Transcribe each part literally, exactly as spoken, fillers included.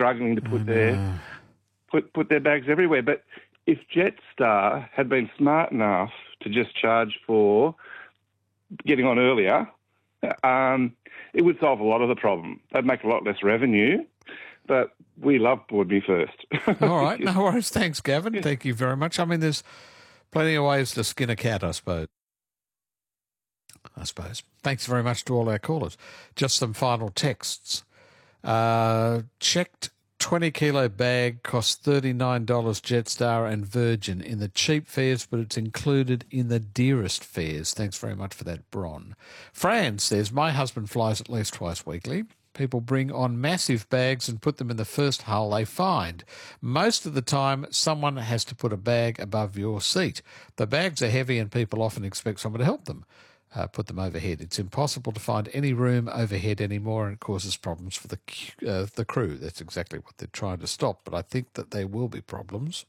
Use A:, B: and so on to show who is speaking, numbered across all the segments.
A: struggling to put their put put their bags everywhere. But if Jetstar had been smart enough to just charge for getting on earlier, um, it would solve a lot of the problem. They'd make a lot less revenue, but we love Board Me First.
B: All right, no worries. Thanks, Gavin. Thank you very much. I mean, there's plenty of ways to skin a cat, I suppose. I suppose. Thanks very much to all our callers. Just some final texts. Uh, checked twenty kilo bag costs thirty-nine dollars Jetstar and Virgin in the cheap fares, but it's included in the dearest fares. Thanks very much for that, Bron. Fran says, my husband flies at least twice weekly. People bring on massive bags and put them in the first hull they find. Most of the time, someone has to put a bag above your seat. The bags are heavy and people often expect someone to help them uh, put them overhead. It's impossible to find any room overhead anymore, and it causes problems for the uh, the crew. That's exactly what they're trying to stop, but I think that there will be problems.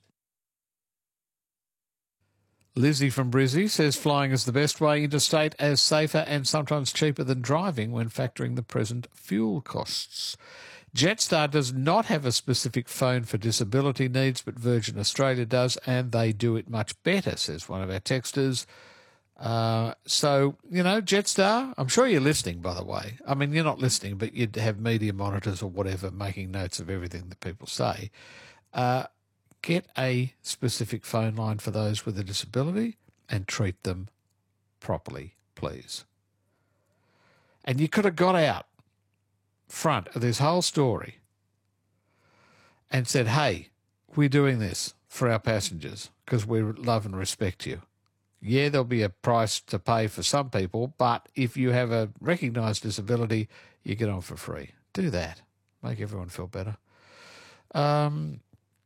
B: Lizzie from Brizzy says flying is the best way interstate, as safer and sometimes cheaper than driving when factoring the present fuel costs. Jetstar does not have a specific phone for disability needs, but Virgin Australia does, and they do it much better, says one of our texters. Uh, so, you know, Jetstar, I'm sure you're listening, by the way. I mean, you're not listening, but you'd have media monitors or whatever making notes of everything that people say. Uh, Get a specific phone line for those with a disability and treat them properly, please. And you could have got out front of this whole story and said, hey, we're doing this for our passengers because we love and respect you. Yeah, there'll be a price to pay for some people, but if you have a recognised disability, you get on for free. Do that. Make everyone feel better. Um...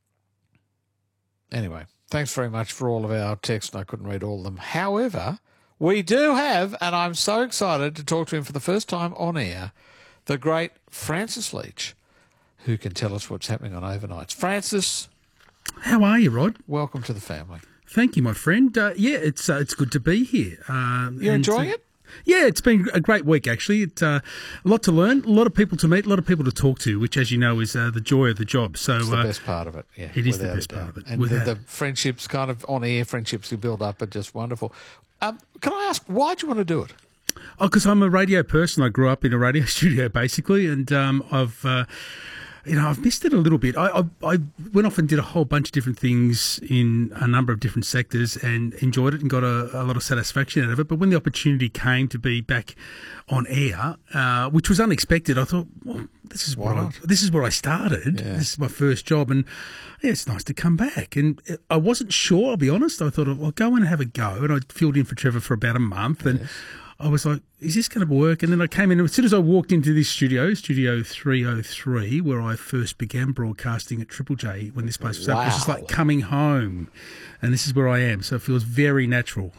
B: Anyway, thanks very much for all of our texts, and I couldn't read all of them. However, we do have, and I'm so excited to talk to him for the first time on air, the great Francis Leach, who can tell us what's happening on overnights. Francis.
C: How are you, Rod?
B: Welcome to the family.
C: Thank you, my friend. Uh, yeah, it's uh, it's good to be here. Uh,
B: You're enjoying
C: uh,
B: it?
C: Yeah, it's been a great week, actually. It's uh, a lot to learn, a lot of people to meet, a lot of people to talk to, which, as you know, is uh, the joy of the job. So
B: it's the
C: uh,
B: best part of it, yeah.
C: It is the best part of it.
B: And the, the friendships kind of on-air friendships you build up are just wonderful. Um, can I ask, why do you want to do it?
C: Oh, because I'm a radio person. I grew up in a radio studio, basically, and um, I've... Uh, You know, I've missed it a little bit. I, I I went off and did a whole bunch of different things in a number of different sectors and enjoyed it and got a, a lot of satisfaction out of it. But when the opportunity came to be back on air, uh, which was unexpected, I thought, well, this is where I, this is where I started. Yeah. This is my first job, and yeah, it's nice to come back. And I wasn't sure, I'll be honest. I thought, I'll go and have a go. And I filled in for Trevor for about a month, and yes. I was like, is this going to work? And then I came in, as soon as I walked into this studio, Studio three oh three, where I first began broadcasting at Triple J when this place was
B: wow.
C: up, it was just like coming home. And this is where I am, so it feels very natural.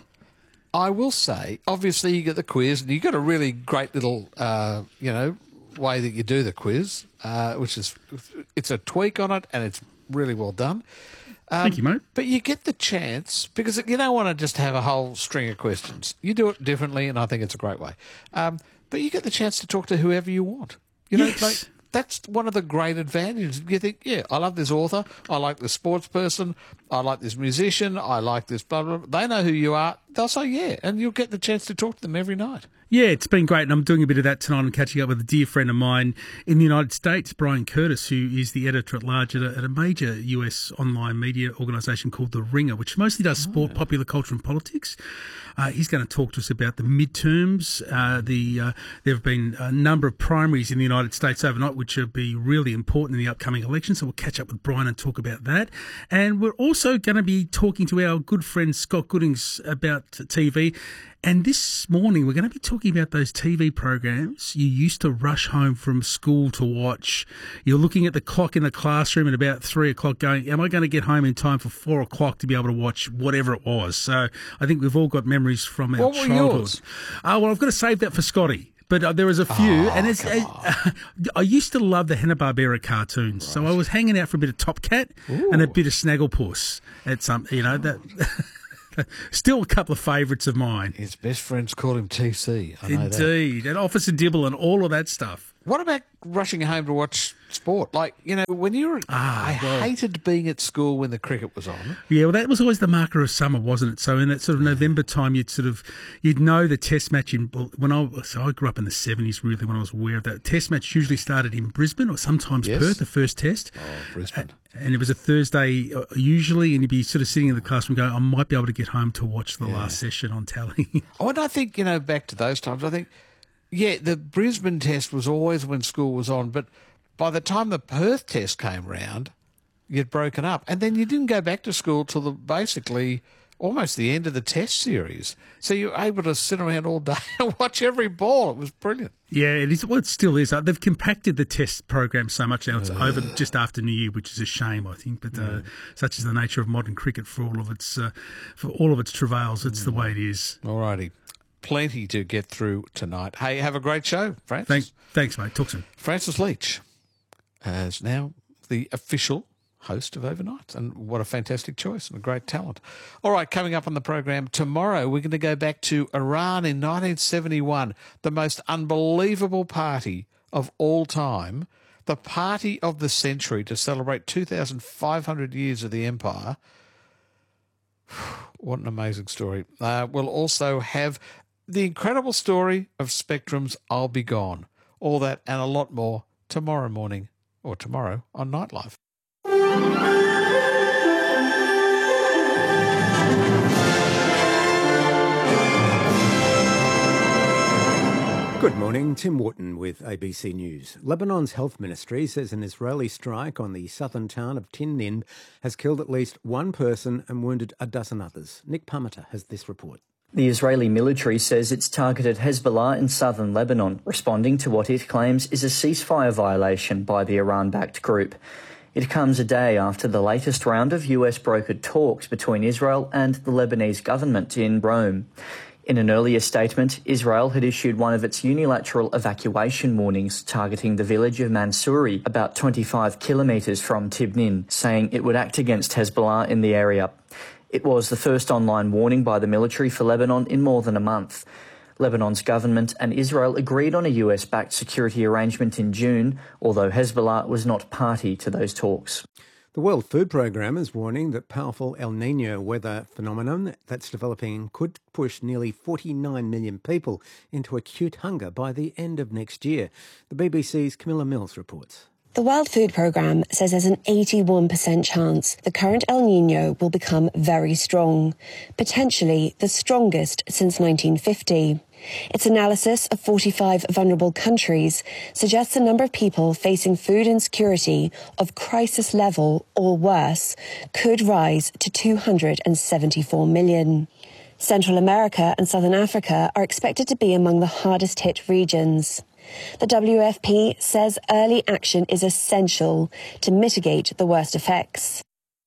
B: I will say, obviously you get the quiz, and you've got a really great little, uh, you know, way that you do the quiz, uh, which is, it's a tweak on it, and it's really well done. Um,
C: Thank you, mate.
B: But you get the chance, because you don't want to just have a whole string of questions. You do it differently, and I think it's a great way. Um, but you get the chance to talk to whoever you want. You know,
C: yes.
B: like, that's one of the great advantages. You think, yeah, I love this author, I like this sports person, I like this musician, I like this blah, blah, blah. They know who you are. They'll say, yeah, and you'll get the chance to talk to them every night.
C: Yeah, it's been great, and I'm doing a bit of that tonight. I'm catching up with a dear friend of mine in the United States, Brian Curtis, who is the editor-at-large at a, at a major U S online media organisation called The Ringer, which mostly does sport, oh. popular culture and politics. Uh, he's going to talk to us about the midterms. Uh, the uh, there have been a number of primaries in the United States overnight, which will be really important in the upcoming election, so we'll catch up with Brian and talk about that. And we're also going to be talking to our good friend Scott Goodings about T V. And this morning, we're going to be talking about those T V programs you used to rush home from school to watch. You're looking at the clock in the classroom at about three o'clock going, am I going to get home in time for four o'clock to be able to watch whatever it was? So I think we've all got memories from our
B: what were
C: childhood.
B: Yours?
C: Uh, well, I've got to save that for Scotty. But uh, there was a few,
B: oh,
C: and it's, uh, I used to love the Hanna-Barbera cartoons, right. So I was hanging out for a bit of Top Cat Ooh. and a bit of Snagglepuss at some, you know, that... Still a couple of favourites of mine.
B: His best friends call him T C. I know
C: Indeed.
B: that.
C: And Officer Dibble and all of that stuff.
B: What about rushing home to watch sport? Like, you know, when you were... Ah, I well, hated being at school when the cricket was on.
C: Yeah, well, that was always the marker of summer, wasn't it? So in that sort of November time, you'd sort of... You'd know the test match in... When I, so I grew up in the seventies, really, when I was aware of that. Test match usually started in Brisbane or sometimes yes. Perth, the first test.
B: Oh, Brisbane.
C: And it was a Thursday usually, and you'd be sort of sitting in the classroom going, I might be able to get home to watch the yeah. last session on tally.
B: Oh, and I think, you know, back to those times, I think... Yeah, the Brisbane test was always when school was on, but by the time the Perth test came round, you'd broken up. And then you didn't go back to school till the, basically almost the end of the test series. So you were able to sit around all day and watch every ball. It was brilliant.
C: Yeah, it is. Well, it still is. Uh, they've compacted the test program so much now. It's uh, over just after New Year, which is a shame, I think. But uh, yeah. such is the nature of modern cricket for all of its uh, for all of its travails. It's mm. the way it is.
B: All righty. Plenty to get through tonight. Hey, have a great show, Francis.
C: Thanks, thanks, mate. Talk soon.
B: Francis Leach is now the official host of Overnight, and what a fantastic choice and a great talent. All right, coming up on the program tomorrow, we're going to go back to Iran in nineteen seventy-one, the most unbelievable party of all time, the party of the century to celebrate two thousand five hundred years of the empire. What an amazing story. Uh, we'll also have the incredible story of Spectrum's I'll Be Gone. All that and a lot more tomorrow morning, or tomorrow on Nightlife.
D: Good morning, Tim Wharton with A B C News. Lebanon's health ministry says an Israeli strike on the southern town of Tin Nin has killed at least one person and wounded a dozen others. Nick Parmenter has this report.
E: The Israeli military says it's targeted Hezbollah in southern Lebanon, responding to what it claims is a ceasefire violation by the Iran-backed group. It comes a day after the latest round of U S-brokered talks between Israel and the Lebanese government in Rome. In an earlier statement, Israel had issued one of its unilateral evacuation warnings targeting the village of Mansouri, about twenty-five kilometres from Tibnin, saying it would act against Hezbollah in the area. It was the first online warning by the military for Lebanon in more than a month. Lebanon's government and Israel agreed on a U S-backed security arrangement in June, although Hezbollah was not party to those talks.
D: The World Food Programme is warning that powerful El Niño weather phenomenon that's developing could push nearly forty-nine million people into acute hunger by the end of next year. The B B C's Camilla Mills reports.
F: The World Food Programme says there's an eighty-one percent chance the current El Niño will become very strong, potentially the strongest since nineteen fifty. Its analysis of forty-five vulnerable countries suggests the number of people facing food insecurity of crisis level or worse could rise to two hundred seventy-four million. Central America and Southern Africa are expected to be among the hardest hit regions. The W F P says early action is essential to mitigate the worst effects.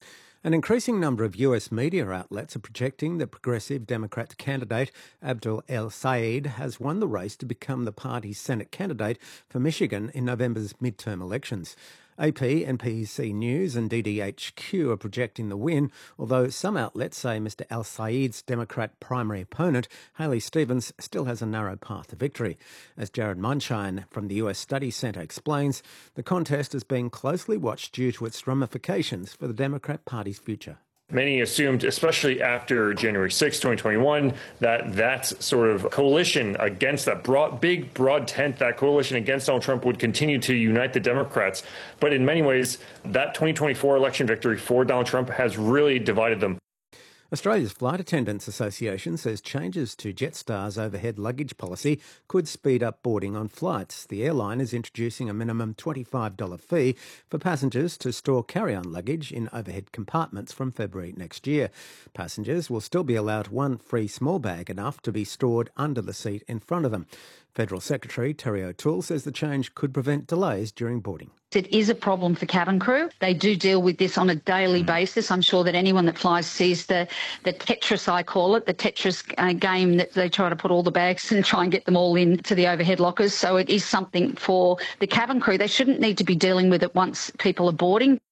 D: An increasing number of U S media outlets are projecting the progressive Democrat candidate Abdul El-Sayed has won the race to become the party's Senate candidate for Michigan in November's midterm elections. A P, N P C News and D D H Q are projecting the win, although some outlets say Mister El-Sayed's Democrat primary opponent, Haley Stevens, still has a narrow path to victory. As Jared Munshine from the U S Study Centre explains, the contest is being closely watched due to its ramifications for the Democrat Party's future.
G: Many assumed, especially after January sixth, twenty twenty-one, that that sort of coalition against that broad, big, broad tent, that coalition against Donald Trump would continue to unite the Democrats. But in many ways, that twenty twenty-four election victory for Donald Trump has really divided them.
D: Australia's Flight Attendants Association says changes to Jetstar's overhead luggage policy could speed up boarding on flights. The airline is introducing a minimum twenty-five dollars fee for passengers to store carry-on luggage in overhead compartments from February next year. Passengers will still be allowed one free small bag, enough to be stored under the seat in front of them. Federal Secretary Terry O'Toole says the change could prevent delays during boarding.
H: It is a problem for cabin crew. They do deal with this on a daily basis. I'm sure that anyone that flies sees the, the Tetris, I call it, the Tetris uh, game that they try to put all the bags and try and get them all into the overhead lockers. So it is something for the cabin crew. They shouldn't need to be dealing with it once people are boarding.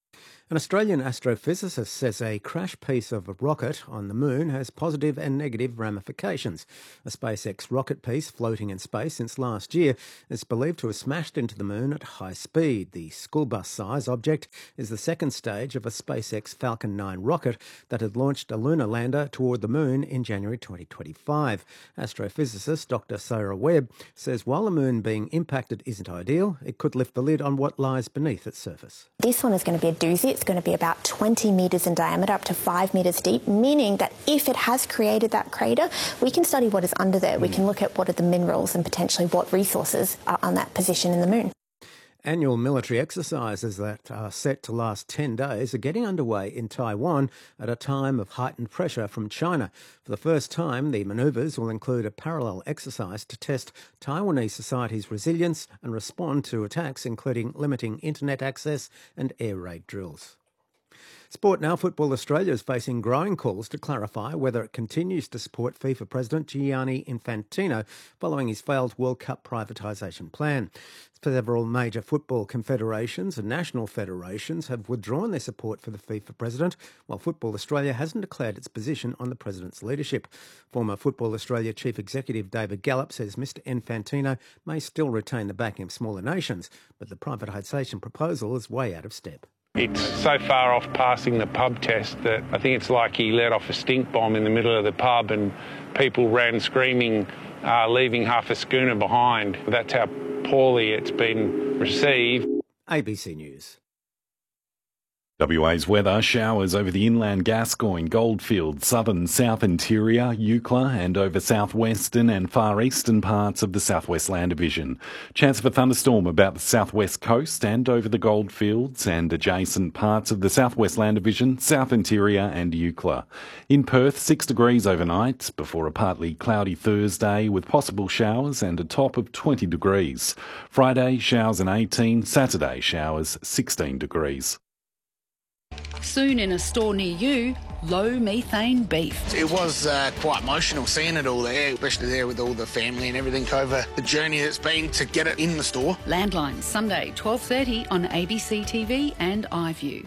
D: An Australian astrophysicist says a crash piece of a rocket on the moon has positive and negative ramifications. A SpaceX rocket piece floating in space since last year is believed to have smashed into the moon at high speed. The school bus-size object is the second stage of a SpaceX Falcon nine rocket that had launched a lunar lander toward the moon in January twenty twenty-five. Astrophysicist Doctor Sarah Webb says while the moon being impacted isn't ideal, it could lift the lid on what lies beneath its surface.
I: This one is going to be a doozy. It's going to be about twenty metres in diameter, up to five metres deep, meaning that if it has created that crater, we can study what is under there. We can look at what are the minerals and potentially what resources are on that position in the moon.
D: Annual military exercises that are set to last ten days are getting underway in Taiwan at a time of heightened pressure from China. For the first time, the manoeuvres will include a parallel exercise to test Taiwanese society's resilience and respond to attacks, including limiting internet access and air raid drills. Sport now. Football Australia is facing growing calls to clarify whether it continues to support FIFA President Gianni Infantino following his failed World Cup privatisation plan. Several major football confederations and national federations have withdrawn their support for the FIFA president, while Football Australia hasn't declared its position on the president's leadership. Former Football Australia Chief Executive David Gallop says Mr Infantino may still retain the backing of smaller nations, but the privatisation proposal is way out of step.
J: It's so far off passing the pub test that I think it's like he let off a stink bomb in the middle of the pub and people ran screaming, uh, leaving half a schooner behind. That's how poorly it's been received.
D: A B C News.
K: W A's weather: showers over the inland Gascoyne, Goldfields, southern South Interior, Eucla and over southwestern and far eastern parts of the Southwest Land Division. Chance of a thunderstorm about the southwest coast and over the Goldfields and adjacent parts of the Southwest Land Division, South Interior and Eucla. In Perth, six degrees overnight before a partly cloudy Thursday with possible showers and a top of twenty degrees. Friday, showers and eighteen, Saturday, showers, sixteen degrees.
L: Soon in a store near you, low methane beef.
M: It was uh, quite emotional seeing it all there, especially there with all the family and everything over the journey that's been to get it in the store.
L: Landline, Sunday, twelve thirty on A B C T V and iView.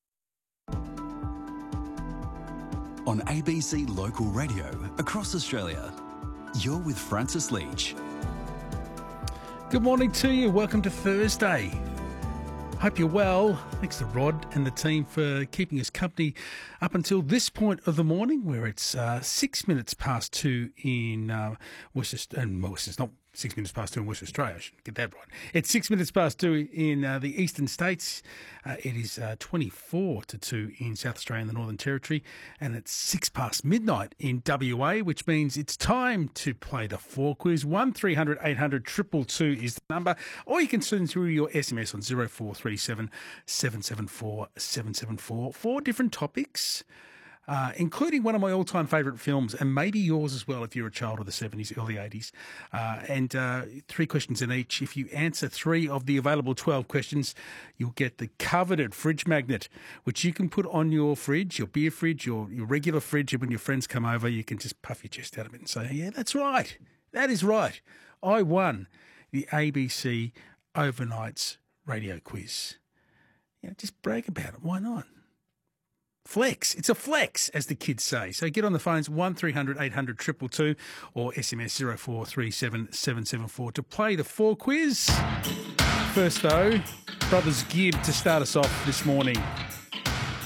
N: On A B C Local Radio across Australia, you're with Francis Leach.
C: Good morning to you. Welcome to Thursday. Hope you're well. Thanks to Rod and the team for keeping us company up until this point of the morning, where it's uh, six minutes past two in uh, Western, and well, it's not six minutes past two in Western Australia. I should get that right. It's six minutes past two in uh, the eastern states. Uh, it is uh, twenty-four to two in South Australia and the Northern Territory, and it's six past midnight in W A, which means it's time to play the four quiz. One three hundred eight hundred two two two is the number, or you can send through your S M S on zero four three seven seven seven four seven seven four. Four different topics, Uh, including one of my all-time favourite films, and maybe yours as well if you're a child of the seventies, early eighties. Uh, and uh, three questions in each. If you answer three of the available twelve questions, you'll get the coveted fridge magnet, which you can put on your fridge, your beer fridge, your, your regular fridge, and when your friends come over, you can just puff your chest out of it and say, yeah, that's right. That is right. I won the A B C Overnights radio quiz. You know, just brag about it. Why not? Flex. It's a flex, as the kids say. So get on the phones, one three hundred eight hundred two two two or S M S zero four three seven seven seven four to play the four quiz. First, though, Brothers Gibb to start us off this morning.